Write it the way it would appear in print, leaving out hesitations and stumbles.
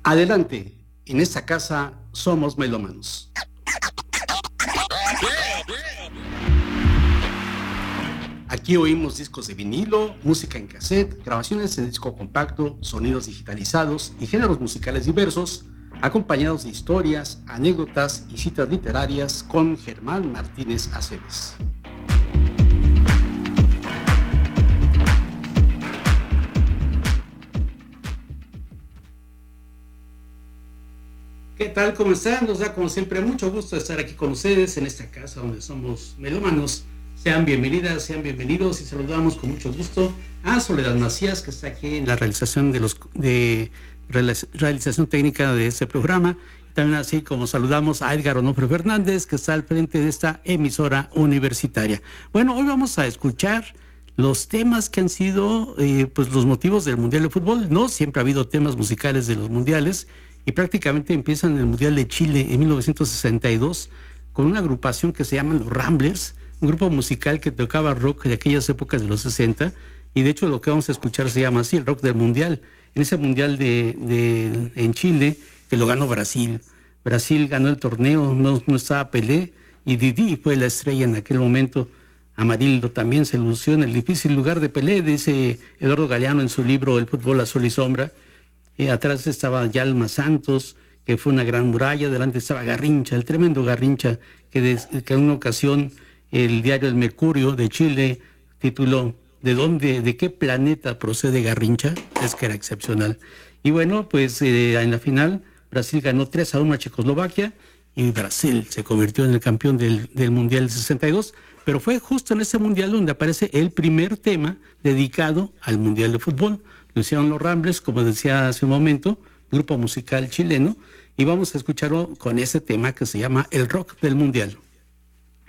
Adelante, en esta casa somos melómanos. Aquí oímos discos de vinilo, música en cassette, grabaciones de disco compacto, sonidos digitalizados y géneros musicales diversos, acompañados de historias, anécdotas y citas literarias con Germán Martínez Aceves. ¿Qué tal? ¿Cómo están? Nos da como siempre mucho gusto estar aquí con ustedes en esta casa donde somos melómanos. Sean bienvenidas, sean bienvenidos y saludamos con mucho gusto a Soledad Macías, que está aquí en la realización realización técnica de este programa. También así como saludamos a Edgar Onofre Fernández, que está al frente de esta emisora universitaria. Bueno, hoy vamos a escuchar los temas que han sido pues los motivos del Mundial de Fútbol. No siempre ha habido temas musicales de los mundiales, y prácticamente empiezan en el Mundial de Chile en 1962 con una agrupación que se llama Los Ramblers, un grupo musical que tocaba rock de aquellas épocas de los 60, y de hecho lo que vamos a escuchar se llama así, el rock del Mundial. En ese Mundial en Chile, que lo ganó Brasil. Brasil ganó el torneo, no estaba Pelé, y Didi fue la estrella en aquel momento. Amarildo también se lució en el difícil lugar de Pelé, dice Eduardo Galeano en su libro El fútbol a sol y sombra. Atrás estaba Yalma Santos, que fue una gran muralla. Delante estaba Garrincha, el tremendo Garrincha, que en una ocasión el diario El Mercurio de Chile tituló ¿De qué planeta procede Garrincha? Es que era excepcional. Y bueno, pues en la final Brasil ganó 3-1 a Checoslovaquia y Brasil se convirtió en el campeón del Mundial del 62, pero fue justo en ese Mundial donde aparece el primer tema dedicado al Mundial de Fútbol. Lo hicieron Los Ramblers, como decía hace un momento, grupo musical chileno, y vamos a escucharlo con ese tema que se llama El Rock del Mundial.